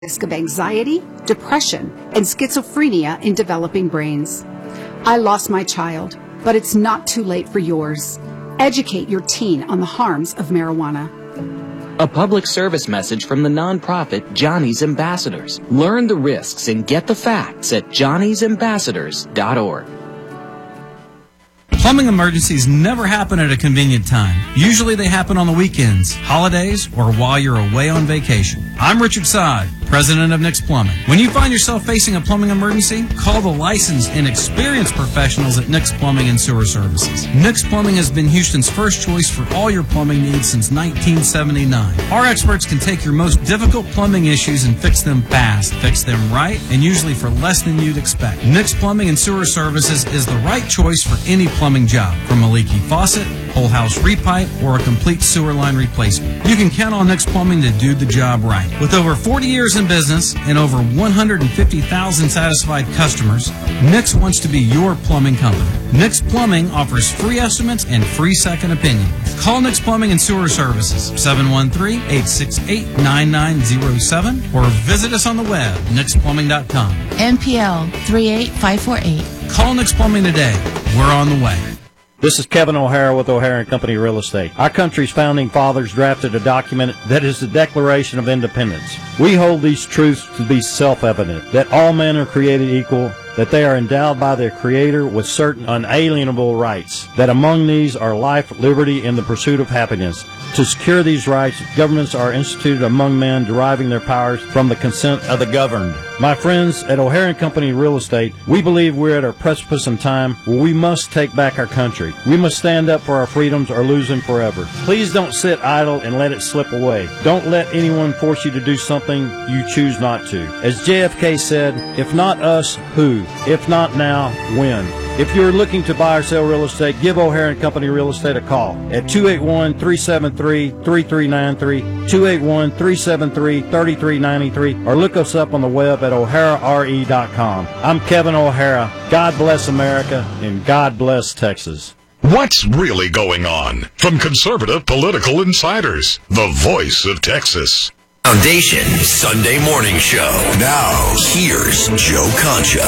risk of anxiety, depression, and schizophrenia in developing brains. I lost my child, but it's not too late for yours. Educate your teen on the harms of marijuana. A public service message from the nonprofit Johnny's Ambassadors. Learn the risks and get the facts at johnnysambassadors.org. Plumbing emergencies never happen at a convenient time. Usually they happen on the weekends, holidays, or while you're away on vacation. I'm Richard Sod, president of Nick's Plumbing. When you find yourself facing a plumbing emergency, call the licensed and experienced professionals at Nick's Plumbing and Sewer Services. Nick's Plumbing has been Houston's first choice for all your plumbing needs since 1979. Our experts can take your most difficult plumbing issues and fix them fast, fix them right, and usually for less than you'd expect. Nick's Plumbing and Sewer Services is the right choice for any plumbing job, from a leaky faucet, whole house repipe, or a complete sewer line replacement. You can count on Nick's Plumbing to do the job right. With over 40 years in business and over 150,000 satisfied customers, Nick's wants to be your plumbing company. Nick's Plumbing offers free estimates and free second opinion. Call Nick's Plumbing and Sewer Services, 713-868-9907, or visit us on the web, nicksplumbing.com. NPL 38548. Call Nick's Plumbing today. We're on the way. This is Kevin O'Hara with O'Hara & Company Real Estate. Our country's founding fathers drafted a document that is the Declaration of Independence. We hold these truths to be self-evident, that all men are created equal, that they are endowed by their Creator with certain unalienable rights, that among these are life, liberty, and the pursuit of happiness. To secure these rights, governments are instituted among men, deriving their powers from the consent of the governed. My friends at O'Hara & Company Real Estate, we believe we're at a precipice in time where we must take back our country. We must stand up for our freedoms or lose them forever. Please don't sit idle and let it slip away. Don't let anyone force you to do something you choose not to. As JFK said, if not us, who? If not now, when? If you're looking to buy or sell real estate, give O'Hara & Company Real Estate a call at 281-373-3393, 281-373-3393, or look us up on the web at o'harare.com. I'm Kevin O'Hara. God bless America, and God bless Texas. What's really going on? From conservative political insiders, the voice of Texas. Foundation Sunday Morning Show. Now, here's Joe Concha.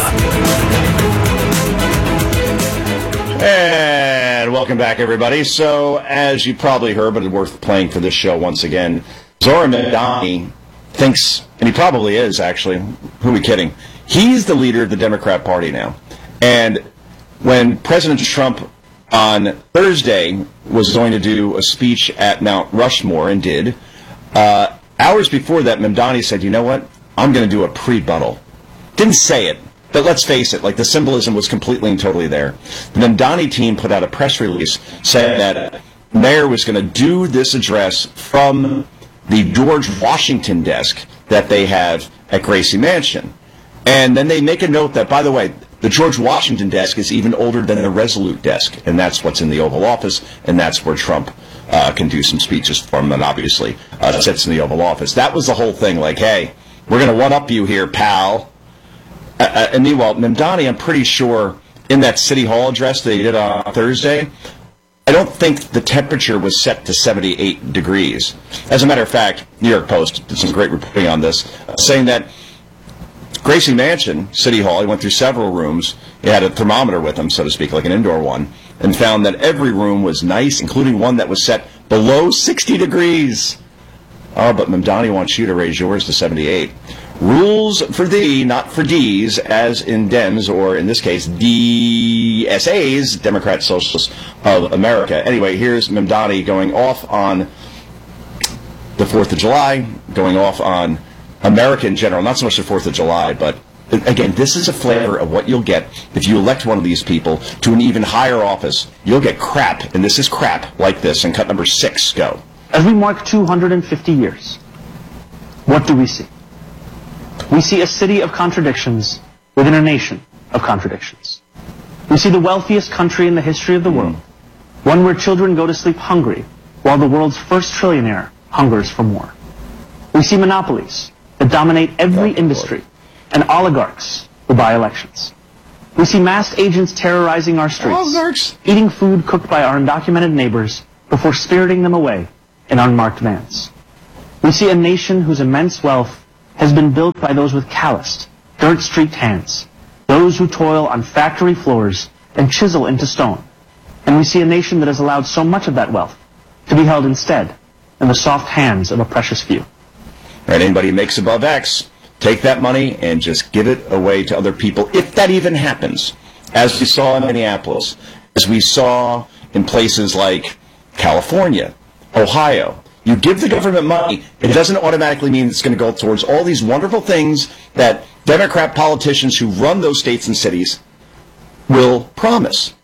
And welcome back, everybody. So, as you probably heard, but it's worth playing for this show once again, Zohran Mamdani thinks, and he probably is, actually, who are we kidding? He's the leader of the Democrat Party now. And when President Trump on Thursday was going to do a speech at Mount Rushmore, and did, hours before that, Mamdani said, you know what, I'm going to do a pre-buttal. Didn't say it. But let's face it, like, the symbolism was completely and totally there. The Mamdani team put out a press release saying that Mayor was going to do this address from the George Washington desk that they have at Gracie Mansion. And then they make a note that, by the way, the George Washington desk is even older than the Resolute desk, and that's what's in the Oval Office, and that's where Trump can do some speeches from, and obviously sits in the Oval Office. That was the whole thing, like, hey, we're going to one-up you here, pal. And meanwhile, Mamdani, I'm pretty sure, in that City Hall address they did on Thursday, I don't think the temperature was set to 78 degrees. As a matter of fact, New York Post did some great reporting on this, saying that Gracie Mansion, City Hall, he went through several rooms, he had a thermometer with him, so to speak, like an indoor one, and found that every room was nice, including one that was set below 60 degrees. Oh, but Mamdani wants you to raise yours to 78. Rules for thee, not for D's, as in Dems, or in this case, DSAs, Democrat Socialists of America. Anyway, here's Mamdani going off on the 4th of July, going off on America in general, not so much the 4th of July, but again, this is a flavor of what you'll get if you elect one of these people to an even higher office. You'll get crap, and this is crap like this, and cut number 6, go. As we mark 250 years, what do we see? We see a city of contradictions within a nation of contradictions. We see the wealthiest country in the history of the world, one where children go to sleep hungry, while the world's first trillionaire hungers for more. We see monopolies that dominate every industry, and oligarchs who buy elections. We see masked agents terrorizing our streets, eating food cooked by our undocumented neighbors before spiriting them away in unmarked vans. We see a nation whose immense wealth has been built by those with calloused, dirt-streaked hands, those who toil on factory floors and chisel into stone. And we see a nation that has allowed so much of that wealth to be held instead in the soft hands of a precious few. Right, anybody who makes above X, take that money and just give it away to other people, if that even happens. As we saw in Minneapolis, as we saw in places like California, Ohio. You give the government money, it doesn't automatically mean it's going to go towards all these wonderful things that Democrat politicians who run those states and cities will promise.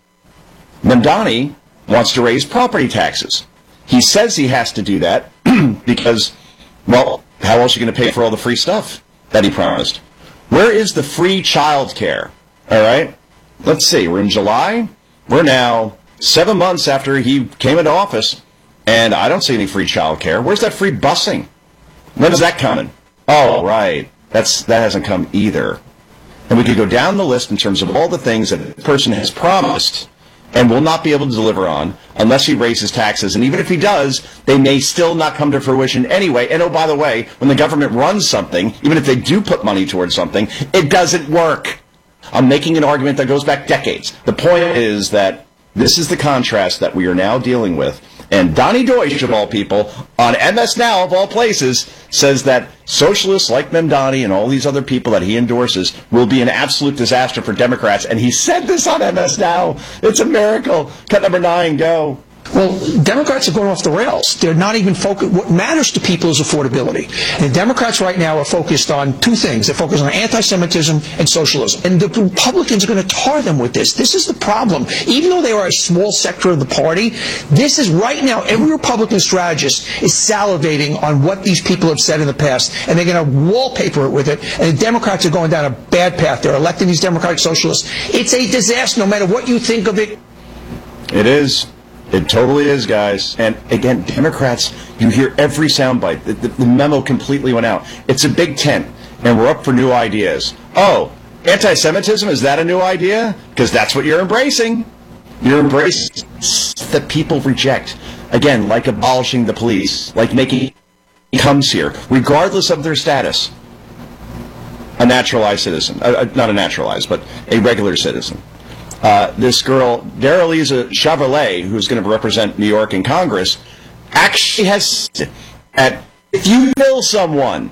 Mamdani wants to raise property taxes. He says he has to do that because, well, how else are you going to pay for all the free stuff that he promised? Where is the free child care? All right? Let's see. We're in July. We're now 7 months after he came into office, and I don't see any free child care. Where's that free busing? When is that coming? Oh, right. That hasn't come either. And we could go down the list in terms of all the things that the person has promised and will not be able to deliver on unless he raises taxes. And even if he does, they may still not come to fruition anyway. And oh, by the way, when the government runs something, even if they do put money towards something, it doesn't work. I'm making an argument that goes back decades. The point is that this is the contrast that we are now dealing with. And Donnie Deutsch, of all people, on MS Now, of all places, says that socialists like Mamdani and all these other people that he endorses will be an absolute disaster for Democrats. And he said this on MS Now. It's a miracle. Cut number 9, go. Well, Democrats are going off the rails. They're not even focused. What matters to people is affordability. And Democrats right now are focused on two things. They're focused on anti-Semitism and socialism. And the Republicans are going to tar them with this. This is the problem. Even though they are a small sector of the party, this is right now, every Republican strategist is salivating on what these people have said in the past. And they're going to wallpaper it with it. And the Democrats are going down a bad path. They're electing these Democratic socialists. It's a disaster, no matter what you think of it. It is. It totally is, guys. And again, Democrats, you hear every soundbite. The memo completely went out. It's a big tent, and we're up for new ideas. Oh, anti-Semitism, is that a new idea? Because that's what you're embracing. You're embracing that people reject. Again, like abolishing the police, like making comes here, regardless of their status, a naturalized citizen. Not a naturalized, but a regular citizen. This girl, Darrelisa Chevrolet, who's going to represent New York in Congress, actually has said that if you kill someone,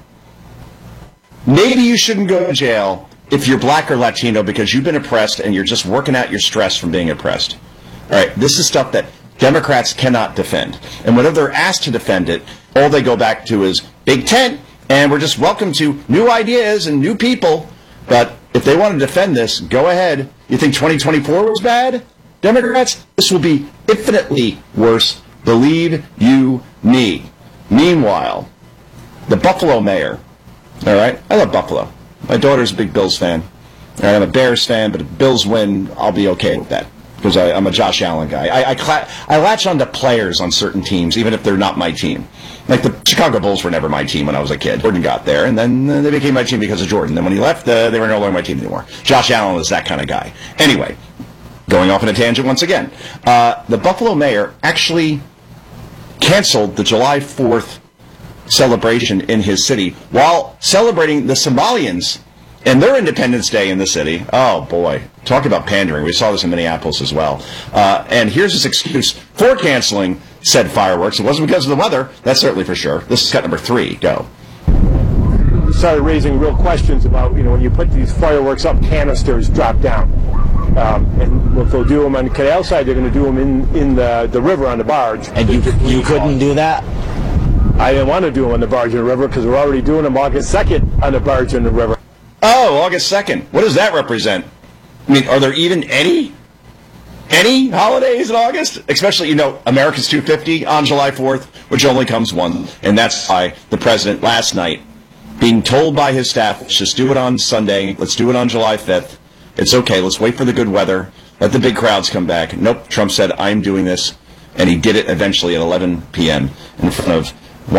maybe you shouldn't go to jail if you're black or Latino because you've been oppressed and you're just working out your stress from being oppressed. All right, this is stuff that Democrats cannot defend. And whenever they're asked to defend it, all they go back to is big tent, and we're just welcome to new ideas and new people. But if they want to defend this, go ahead. You think 2024 was bad? Democrats, this will be infinitely worse. Believe you me. Meanwhile, the Buffalo mayor, all right? I love Buffalo. My daughter's a big Bills fan. All right, I'm a Bears fan, but if Bills win, I'll be okay with that because I'm a Josh Allen guy. I latch on to players on certain teams, even if they're not my team. Like the Chicago Bulls were never my team when I was a kid. Jordan got there, and then they became my team because of Jordan. Then when he left, they were no longer my team anymore. Josh Allen was that kind of guy. Anyway, going off on a tangent once again. The Buffalo mayor actually canceled the July 4th celebration in his city while celebrating the Somalians and their Independence Day in the city. Oh, boy. Talk about pandering. We saw this in Minneapolis as well. And here's his excuse for canceling said fireworks. It wasn't because of the weather. That's certainly for sure. This is cut number 3. Go. Started raising real questions about, when you put these fireworks up, canisters drop down. And if they'll do them on the canal side, they're going to do them in the river on the barge. And you couldn't do that? I didn't want to do them on the barge in the river because we're already doing them August 2nd on the barge in the river. Oh, August 2nd. What does that represent? I mean, are there even any holidays in August? Especially, America's 250 on July 4th, which only comes once. And that's why the president last night, being told by his staff, let's just do it on Sunday, let's do it on July 5th. It's okay, let's wait for the good weather, let the big crowds come back. Nope, Trump said, I'm doing this. And he did it eventually at 11 p.m. in front of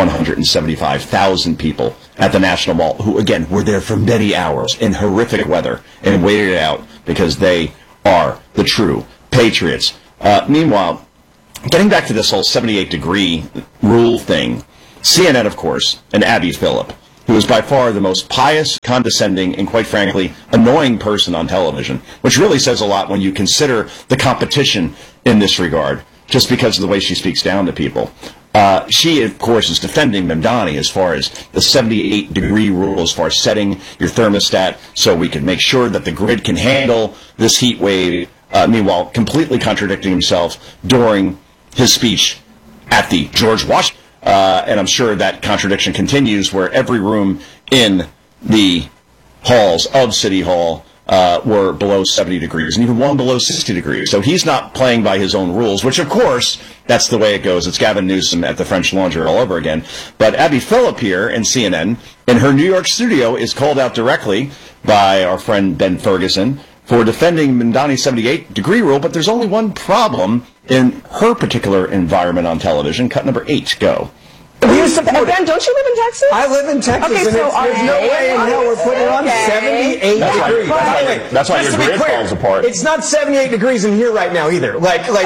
175,000 people at the National Mall, who, again, were there for many hours in horrific weather and waited it out because they are the true patriots. Meanwhile, getting back to this whole 78-degree rule thing, CNN, of course, and Abby Phillip, who is by far the most pious, condescending, and quite frankly, annoying person on television, which really says a lot when you consider the competition in this regard, just because of the way she speaks down to people. She, of course, is defending Mamdani as far as the 78-degree rule, as far as setting your thermostat so we can make sure that the grid can handle this heat wave, meanwhile completely contradicting himself during his speech at the George Washington. And I'm sure that contradiction continues where every room in the halls of City Hall were below 70 degrees, and even one below 60 degrees. So he's not playing by his own rules, which, of course, that's the way it goes. It's Gavin Newsom at the French Laundry all over again. But Abby Phillip here in CNN, in her New York studio, is called out directly by our friend Ben Ferguson for defending Mamdani's 78-degree rule, but there's only one problem in her particular environment on television. Cut number 8, go. Ben, don't you live in Texas? I live in Texas, okay, and so there's no way in hell we're putting on 78 degrees. That's why your grid falls apart. It's not 78 degrees in here right now either.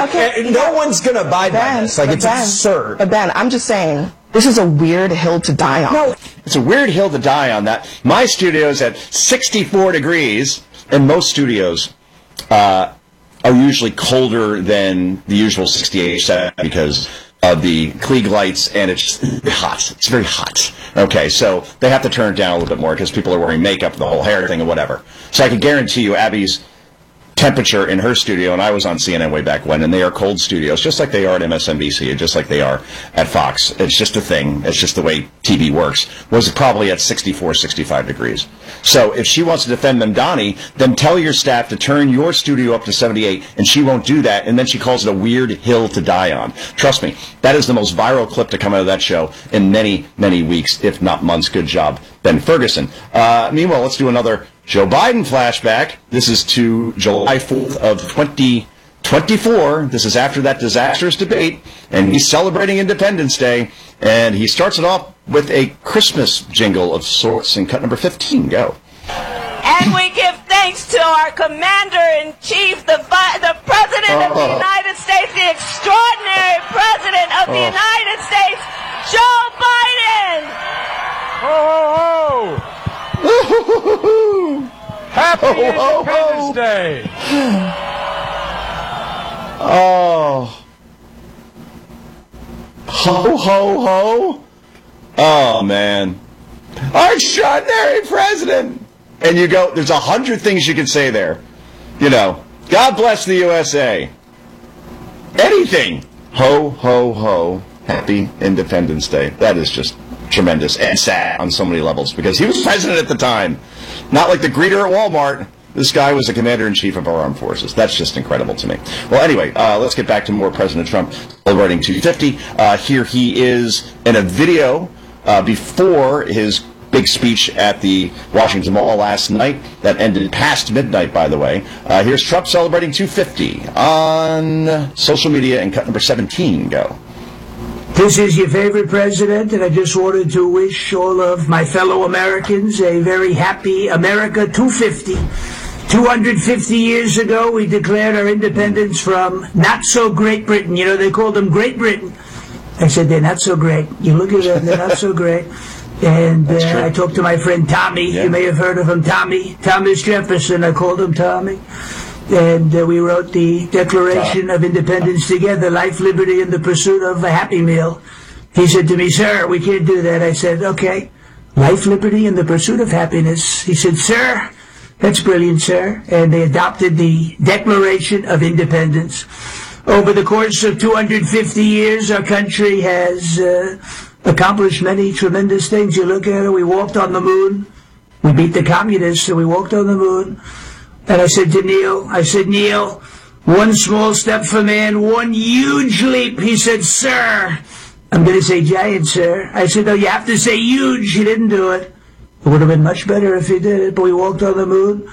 No one's going to abide by this. It's absurd. But Ben, I'm just saying, this is a weird hill to die on. No, it's a weird hill to die on. That my studio's at 64 degrees, and most studios are usually colder than the usual 68 set because of the Klieg lights, and it's hot. It's very hot. Okay, so they have to turn it down a little bit more because people are wearing makeup, the whole hair thing, and whatever. So I can guarantee you Abby's temperature in her studio, and I was on CNN way back when, and they are cold studios, just like they are at MSNBC, and just like they are at Fox. It's just a thing. It's just the way TV works. Was probably at 64, 65 degrees. So if she wants to defend Mamdani, then tell your staff to turn your studio up to 78, and she won't do that, and then she calls it a weird hill to die on. Trust me, that is the most viral clip to come out of that show in many, many weeks, if not months. Good job, Ben Ferguson. Meanwhile, let's do another Joe Biden flashback. This is to July 4th of 2024. This is after that disastrous debate, and he's celebrating Independence Day, and he starts it off with a Christmas jingle of sorts in cut number 15. Go. And we give thanks to our Commander-in-Chief, the President of the United States, the extraordinary President of the United States, Joe Biden! Ho, ho, ho! Happy Independence Day! Oh. Ho, ho, ho. Oh, man. Our extraordinary president. And you go, there's 100 things you can say there. You know, God bless the USA. Anything. Ho, ho, ho. Happy Independence Day. That is just tremendous and sad on so many levels because he was president at the time. Not like the greeter at Walmart. This guy was the commander-in-chief of our armed forces. That's just incredible to me. Well, anyway, let's get back to more President Trump celebrating 250. Here he is in a video before his big speech at the Washington Mall last night. That ended past midnight, by the way. Here's Trump celebrating 250 on social media in cut number 17. Go. This is your favorite president, and I just wanted to wish all of my fellow Americans a very happy America 250. 250 years ago, we declared our independence from not-so-Great Britain. You know, they called them Great Britain. I said, they're not so great. You look at them, they're not so great. And I talked to my friend Tommy. Yeah. You may have heard of him, Tommy. Thomas Jefferson, I called him Tommy. And we wrote the Declaration of Independence together, life, liberty, and the pursuit of a happy meal. He said to me, sir, we can't do that. I said, okay, life, liberty, and the pursuit of happiness. He said, sir, that's brilliant, sir. And they adopted the Declaration of Independence. Over the course of 250 years, our country has accomplished many tremendous things. You look at it, we walked on the moon. We beat the communists, and we walked on the moon. And I said to Neil, Neil, one small step for man, one huge leap. He said, sir, I'm going to say giant, sir. I said, no, you have to say huge. He didn't do it. It would have been much better if he did it, but we walked on the moon.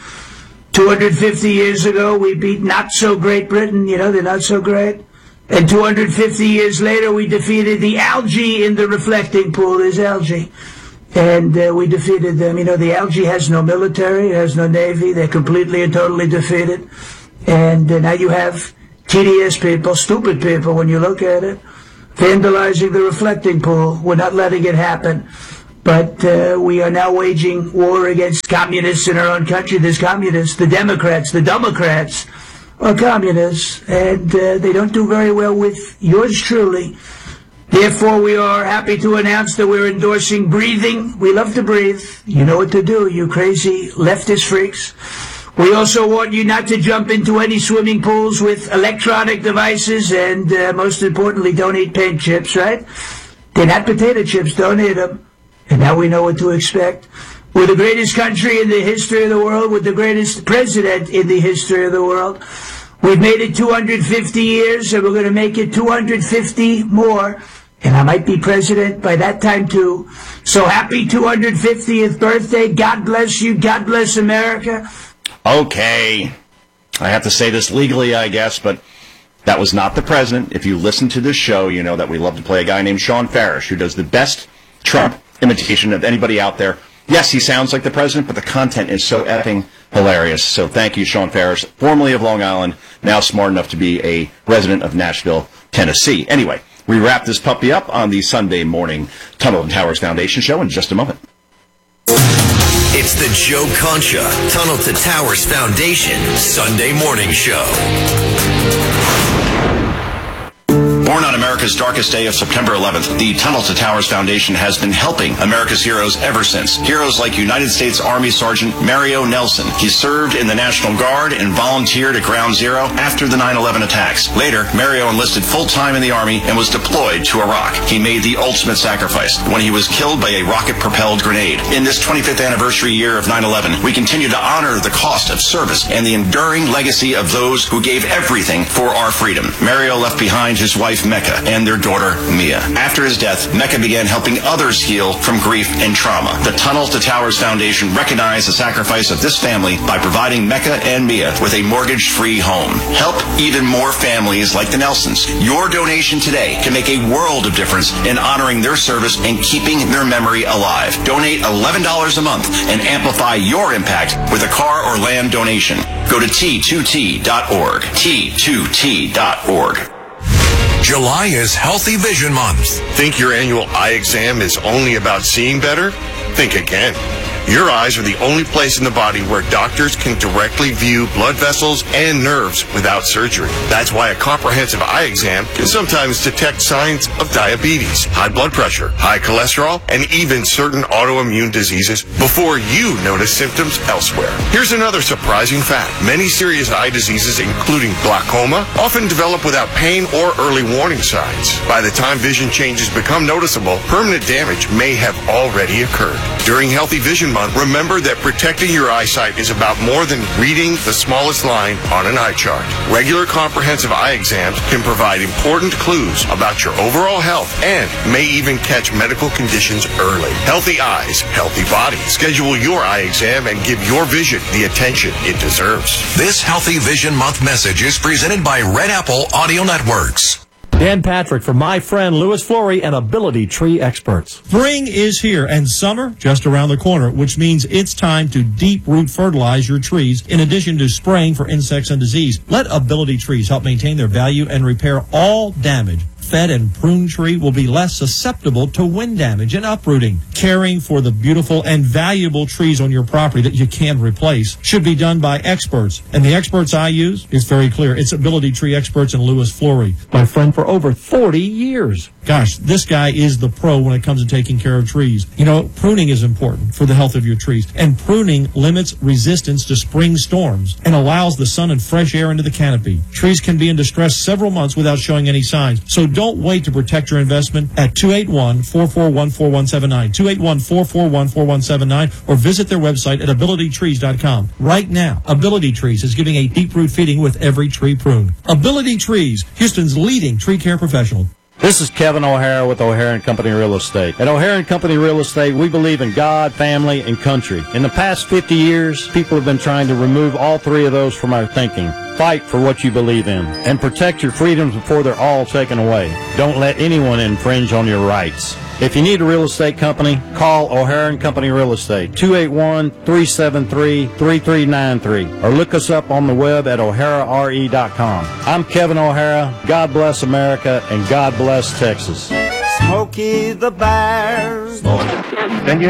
250 years ago, we beat not-so-Great Britain. You know, they're not so great. And 250 years later, we defeated the algae in the reflecting pool. There's algae. And we defeated them. You know, the algae has no military, it has no navy. They're completely and totally defeated. And now you have TDS people, stupid people, when you look at it, vandalizing the reflecting pool. We're not letting it happen. But we are now waging war against communists in our own country. There's communists, the Democrats are communists, and they don't do very well with yours truly. Therefore, we are happy to announce that we're endorsing breathing. We love to breathe. You know what to do, you crazy leftist freaks. We also want you not to jump into any swimming pools with electronic devices, and most importantly, don't eat paint chips, right? They're not potato chips, don't eat them. And now we know what to expect. We're the greatest country in the history of the world, with the greatest president in the history of the world. We've made it 250 years, and we're going to make it 250 more. And I might be president by that time, too. So happy 250th birthday. God bless you. God bless America. Okay. I have to say this legally, I guess, but that was not the president. If you listen to this show, you know that we love to play a guy named Sean Farish, who does the best Trump imitation of anybody out there. Yes, he sounds like the president, but the content is so effing hilarious. So thank you, Sean Farish, formerly of Long Island, now smart enough to be a resident of Nashville, Tennessee. Anyway, we wrap this puppy up on the Sunday morning Tunnel to Towers Foundation show in just a moment. It's the Joe Concha Tunnel to Towers Foundation Sunday morning show. Born on America's darkest day of September 11th, the Tunnel to Towers Foundation has been helping America's heroes ever since. Heroes like United States Army Sergeant Mario Nelson. He served in the National Guard and volunteered at Ground Zero after the 9/11 attacks. Later, Mario enlisted full-time in the Army and was deployed to Iraq. He made the ultimate sacrifice when he was killed by a rocket-propelled grenade. In this 25th anniversary year of 9/11, we continue to honor the cost of service and the enduring legacy of those who gave everything for our freedom. Mario left behind his wife Mecca and their daughter Mia. After his death, Mecca began helping others heal from grief and trauma. The Tunnel to Towers Foundation recognized the sacrifice of this family by providing Mecca and Mia with a mortgage-free home. Help even more families like the Nelsons. Your donation today can make a world of difference in honoring their service and keeping their memory alive. Donate $11 a month and amplify your impact with a car or land donation. Go to T2T.org. T2T.org. July is Healthy Vision Month. Think your annual eye exam is only about seeing better? Think again. Your eyes are the only place in the body where doctors can directly view blood vessels and nerves without surgery. That's why a comprehensive eye exam can sometimes detect signs of diabetes, high blood pressure, high cholesterol, and even certain autoimmune diseases before you notice symptoms elsewhere. Here's another surprising fact. Many serious eye diseases, including glaucoma, often develop without pain or early warning signs. By the time vision changes become noticeable, permanent damage may have already occurred. During Healthy Vision Month, remember that protecting your eyesight is about more than reading the smallest line on an eye chart. Regular comprehensive eye exams can provide important clues about your overall health and may even catch medical conditions early. Healthy eyes, healthy body. Schedule your eye exam and give your vision the attention it deserves. This Healthy Vision Month message is presented by Red Apple Audio Networks. Dan Patrick for my friend Louis Flory and Ability Tree Experts. Spring is here and summer just around the corner, which means it's time to deep root fertilize your trees in addition to spraying for insects and disease. Let Ability Trees help maintain their value and repair all damage. Fed and pruned tree will be less susceptible to wind damage and uprooting. Caring for the beautiful and valuable trees on your property that you can't replace should be done by experts. And the experts I use, it's very clear. It's Ability Tree Experts and Louis Flory. My friend for over 40 years. Gosh, this guy is the pro when it comes to taking care of trees. You know, pruning is important for the health of your trees. And pruning limits resistance to spring storms and allows the sun and fresh air into the canopy. Trees can be in distress several months without showing any signs. So don't wait to protect your investment at 281-441-4179, 281-441-4179, or visit their website at abilitytrees.com. Right now, Ability Trees is giving a deep root feeding with every tree pruned. Ability Trees, Houston's leading tree care professional. This is Kevin O'Hara with O'Hara & Company Real Estate. At O'Hara & Company Real Estate, we believe in God, family, and country. In the past 50 years, people have been trying to remove all three of those from our thinking. Fight for what you believe in and protect your freedoms before they're all taken away. Don't let anyone infringe on your rights. If you need a real estate company, call O'Hara & Company Real Estate, 281-373-3393, or look us up on the web at o'harare.com. I'm Kevin O'Hara. God bless America, and God bless Texas. Smokey the Bear. Then you